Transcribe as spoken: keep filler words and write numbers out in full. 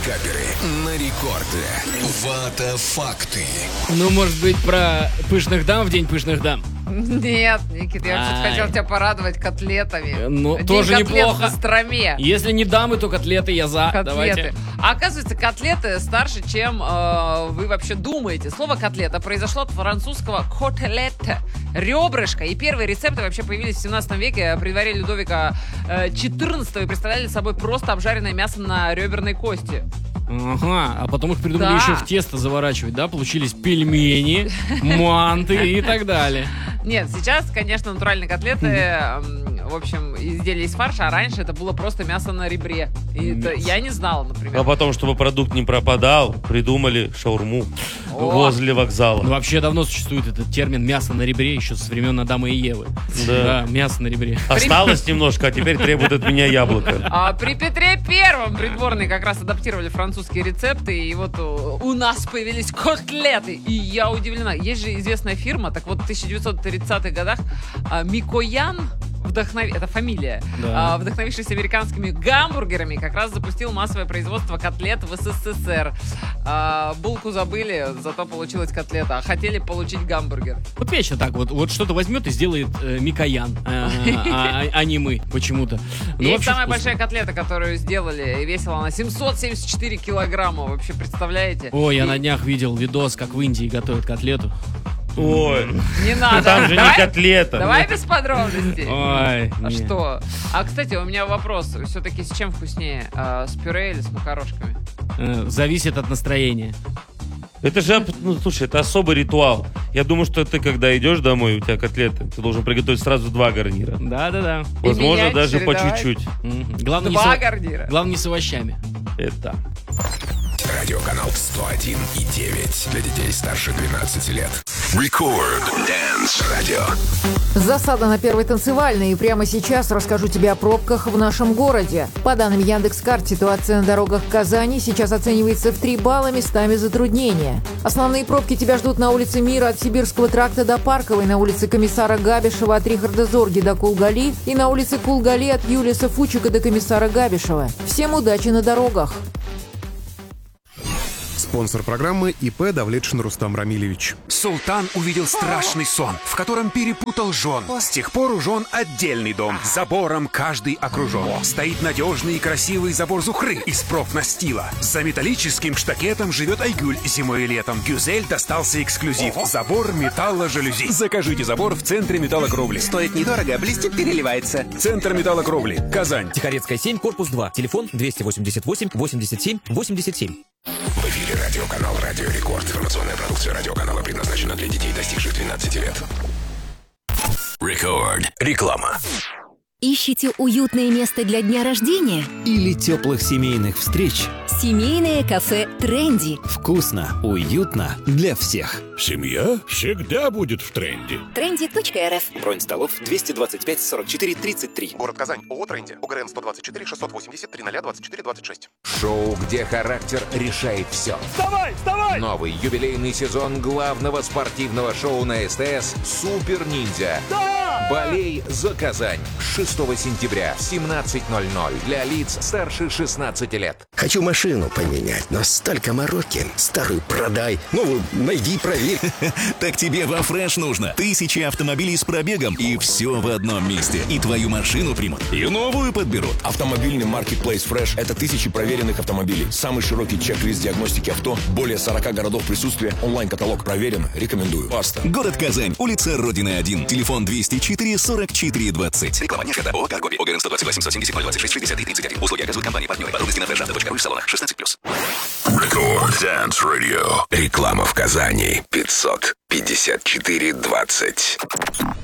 Каперы на рекорде. Вата факты. Ну, может быть, про пышных дам в день пышных дам? Нет, Никит, я вообще хотел тебя порадовать котлетами. Ну, День тоже котлет неплохо. в Костроме. Если не дамы, то котлеты я за. Котлеты. Давайте. А оказывается, котлеты старше, чем э, вы вообще думаете. Слово котлета произошло от французского котлетте, ребрышко. И первые рецепты вообще появились в семнадцатом веке при дворе Людовика четырнадцатого и представляли собой просто обжаренное мясо на реберной кости. Ага, а потом их придумали Да. еще в тесто заворачивать, да? Получились пельмени, манты и так далее. Нет, сейчас, конечно, натуральные котлеты, м, в общем, изделия из фарша, а раньше это было просто мясо на ребре. И это я не знала, например. А потом, чтобы продукт не пропадал, придумали шаурму О. возле вокзала. Ну, вообще давно существует этот термин «мясо на ребре», еще со времен Адама и Евы. Да. Да, мясо на ребре. Осталось немножко, а теперь требует от меня яблоко. А при Петре Первом придворные как раз адаптировали французские рецепты, и вот у, у нас появились котлеты. И я удивлена. Есть же известная фирма, так вот в тысяча девятьсот тридцатых годах а, Микоян, вдохнов... это фамилия, Да. а, вдохновившись американскими гамбургерами, как раз запустил массовое производство котлет в СССР. А, булку забыли, зато получилась котлета, а хотели получить гамбургер. Вот вечно так вот. Вот что-то возьмет и сделает э, Микоян, а, а- а не мы почему-то. Ну, Есть вообще самая вкусно. большая котлета, которую сделали, и весила она семьсот семьдесят четыре килограмма. Вообще, представляете? Ой, я И- на днях видел видос, как в Индии готовят котлету. Ой, Не надо. там же не Давай- котлета. Давай без подробностей. Ой, А не. что? А, кстати, у меня вопрос. Все-таки с чем вкуснее? А, с пюре или с макарошками? Э, Зависит от настроения. Это же, ну, слушай, это особый ритуал. Я думаю, что ты, когда идешь домой, у тебя котлеты, ты должен приготовить сразу два гарнира. Да-да-да. Возможно, менять, даже по чередовать. чуть-чуть. Мгм. Главное, не Два с... гарнира. Главное, не с овощами. Это. Радиоканал сто один и девять для детей старше двенадцати лет. Рекорд Dance Radio. Засада на первой танцевальной, и прямо сейчас расскажу тебе о пробках в нашем городе. По данным Яндекс.Карт, ситуация на дорогах Казани сейчас оценивается в три балла, местами затруднения. Основные пробки тебя ждут на улице Мира от Сибирского тракта до Парковой, на улице Комиссара Габишева от Рихарда Зорги до Кулгали и на улице Кулгали от Юлиса Фучика до Комиссара Габишева. Всем удачи на дорогах! Спонсор программы ИП Давлетшин Рустам Рамилевич. Султан увидел страшный сон, в котором перепутал жен. С тех пор у жен отдельный дом. Забором каждый окружен. Стоит надежный и красивый забор Зухры из профнастила. За металлическим штакетом живет Айгуль зимой и летом. Гюзель достался эксклюзив. Забор металло-жалюзи. Закажите забор в центре металлокровли. Стоит недорого, блестит, переливается. Центр металлокровли. Казань. Тихорецкая семь, корпус два. Телефон двести восемьдесят восемь восемьдесят семь восемьдесят семь. В эфире радиоканал Радио Рекорд. Информационная продукция радиоканала предназначена для детей, достигших двенадцати лет. Рекорд. Реклама. Ищете уютное место для дня рождения? Или теплых семейных встреч? Семейное кафе «Тренди». Вкусно, уютно для всех. Семья всегда будет в тренде. тренди точка эр эф. Бронь столов двести двадцать пять сорок четыре тридцать три. Город Казань. ООО «Тренди». ОГРН сто двадцать четыре шестьсот восемьдесят три ноль двадцать четыре двадцать шесть. Шоу, где характер решает все. Вставай, вставай! Новый юбилейный сезон главного спортивного шоу на СТС «Супер Ниндзя». Да! Болей за Казань. шестого сентября в семнадцать ноль ноль для лиц старше шестнадцати лет. Хочу машину поменять, но столько мороки. Старую продай, новую найди, проверь. Так тебе во Фреш нужно. Тысячи автомобилей с пробегом, и все в одном месте. И твою машину примут, и новую подберут. Автомобильный маркетплейс Фреш – это тысячи проверенных автомобилей. Самый широкий чек-лист диагностики авто, более сорока городов присутствия, онлайн-каталог проверен. Рекомендую. Баста. Город Казань, улица Родины один, телефон двести четыре сорок четыре двадцать. Реклама не шета. ООО «Каргоби». ОГРН сто двадцать восемь сто семьдесят ноль двадцать шесть шестьдесят три тридцать один. Услуги оказывают компании-партнеры. Подробности на фрешавто точка ру в салонах шестнадцать плюс. Рекорд Dance Radio. Реклама в Казани. пятьсот пятьдесят четыре двадцать.